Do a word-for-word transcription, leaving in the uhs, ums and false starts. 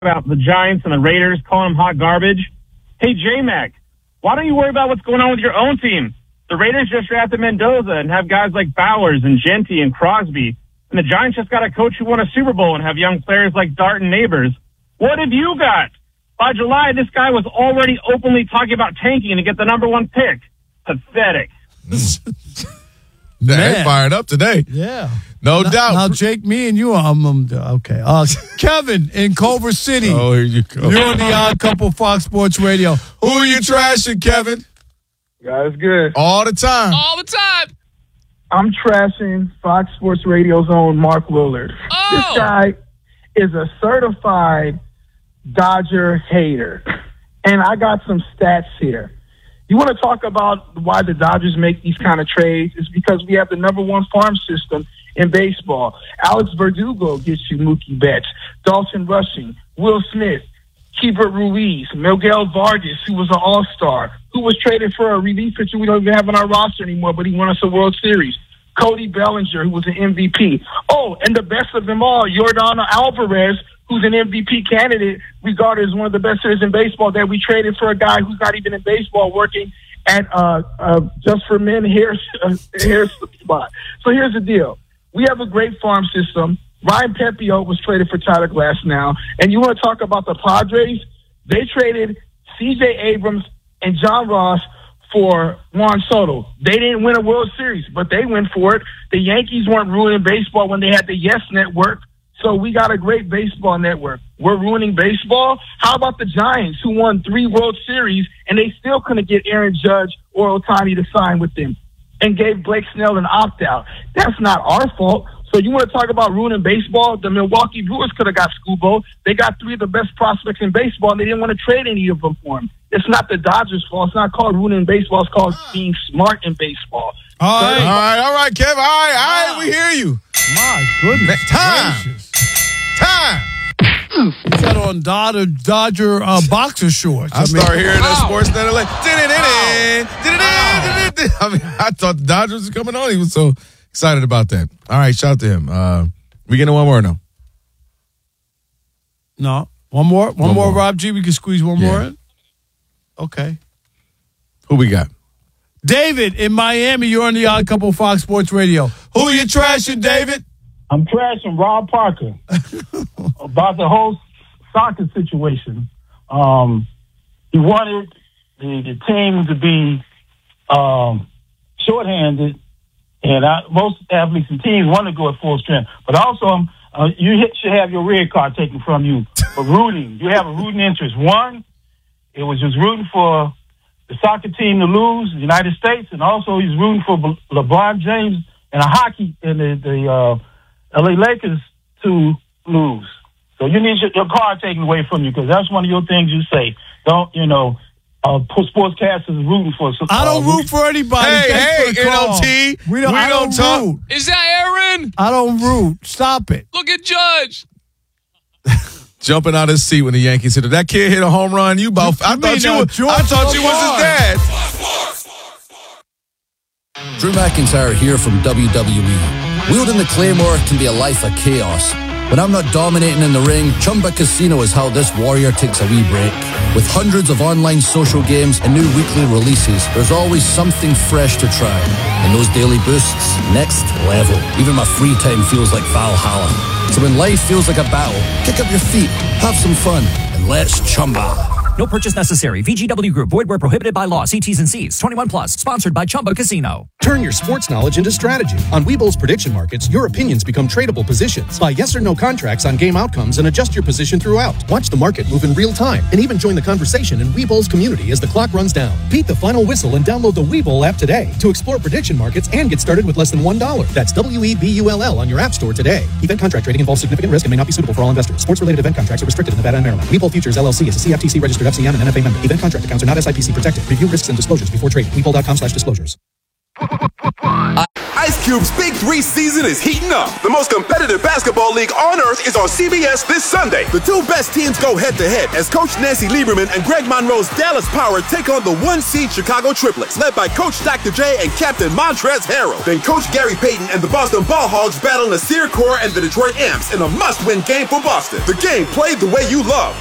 about the Giants and the Raiders, calling them hot garbage. Hey, J-Mac, why don't you worry about what's going on with your own team? The Raiders just drafted Mendoza and have guys like Bowers and Genty and Crosby. And the Giants just got a coach who won a Super Bowl and have young players like Dart and Neighbors. What have you got? By July, this guy was already openly talking about tanking to get the number one pick. Pathetic. They fired up today. Yeah. No now, doubt. Now, Jake, me and you, um, um okay. Uh, Kevin in Culver City. Oh, here you go. You're on the Odd Couple Fox Sports Radio. Who are you trashing, Kevin? Guys, good. All the time. All the time. I'm trashing Fox Sports Radio's own Mark Willard. Oh. This guy is a certified Dodger hater. And I got some stats here. You want to talk about why the Dodgers make these kind of trades? It's because we have the number one farm system in baseball. Alex Verdugo gets you Mookie Betts, Dalton Rushing, Will Smith, Keibert Ruiz, Miguel Vargas, who was an all-star, who was traded for a relief pitcher we don't even have on our roster anymore, but he won us a World Series. Cody Bellinger, who was an M V P. Oh, and the best of them all, Yordan Alvarez, who's an M V P candidate, regarded as one of the best hitters in baseball, that we traded for a guy who's not even in baseball, working at uh, uh, Just for Men hair, uh, hair spot. So here's the deal. We have a great farm system. Ryan Pepio was traded for Tyler Glass now. And you want to talk about the Padres? They traded C J Abrams and John Ross for Juan Soto. They didn't win a World Series, but they went for it. The Yankees weren't ruining baseball when they had the Yes Network. So we got a great baseball network. We're ruining baseball. How about the Giants, who won three World Series, and they still couldn't get Aaron Judge or Ohtani to sign with them, and gave Blake Snell an opt-out? That's not our fault. So you want to talk about ruining baseball? The Milwaukee Brewers could have got Scubo. They got three of the best prospects in baseball, and they didn't want to trade any of them for him. It's not the Dodgers' fault. It's not called ruining baseball. It's called being smart in baseball. All right, all right, all right, Kev. All right, all right, we hear you. My goodness. Time. Gracious. Time. He's got on Dodger, Dodger uh, boxer shorts. I, I mean, start hearing the Ow. sports net like, I mean, I thought the Dodgers were coming on. He was so excited about that. All right, shout out to him. Uh, we getting one more or no? No. One more? One, One more, more. Rob G? We can squeeze one Yeah. more in? Okay. Who we got? David in Miami, you're on the Odd Couple Fox Sports Radio. Who you trashing, David? I'm trashing Rob Parker about the whole soccer situation. Um, he wanted the, the team to be um, shorthanded, and I, most athletes and teams want to go at full strength. But also, um, uh, you hit, should have your red card taken from you for rooting. You have a rooting interest. One, it was just rooting for the soccer team to lose, the United States, and also he's rooting for LeBron James and a hockey and the, the uh, L A Lakers to lose. So you need your, your card taken away from you, because that's one of your things you say. Don't, you know, uh, sportscasters rooting for. Uh, I don't root for anybody. Hey, Thanks hey, for the N O call. T. We don't, We I don't don't talk. root. Is that Aaron? I don't root. Stop it. Look at Judge. Jumping out of his seat when the Yankees hit it. That kid hit a home run. You about? I You thought mean, you. uh, were- George I thought you was his Lamar. dad. Drew McIntyre here from W W E. Wielding the Claymore can be a life of chaos. When I'm not dominating in the ring, Chumba Casino is how this warrior takes a wee break. With hundreds of online social games and new weekly releases, there's always something fresh to try. And those daily boosts, next level. Even my free time feels like Valhalla. So when life feels like a battle, kick up your feet, have some fun, and let's Chumba. No purchase necessary. V G W Group. Void where prohibited by law. See T's and C's. twenty-one plus. Sponsored by Chumba Casino. Turn your sports knowledge into strategy. On Webull's prediction markets, your opinions become tradable positions. Buy yes or no contracts on game outcomes and adjust your position throughout. Watch the market move in real time and even join the conversation in Webull's community as the clock runs down. Beat the final whistle and download the Webull app today to explore prediction markets and get started with less than one dollar. That's W E B U L L on your app store today. Event contract trading involves significant risk and may not be suitable for all investors. Sports-related event contracts are restricted in Nevada and Maryland. Webull Futures L L C is a C F T C registered F C M and N F A member. Event contract accounts are not S I P C protected. Review risks and disclosures before trading. Webull dot com slash disclosures. I, Ice Cube's Big Three season is heating up. The most competitive basketball league on earth is on C B S this Sunday. The two best teams go head-to-head as Coach Nancy Lieberman and Greg Monroe's Dallas Power take on the one-seed Chicago Triplets, led by Coach Doctor J and Captain Montrezl Harrell. Then Coach Gary Payton and the Boston Ball Hogs battle Nasir Kaur and the Detroit Amps in a must-win game for Boston. The game played the way you love.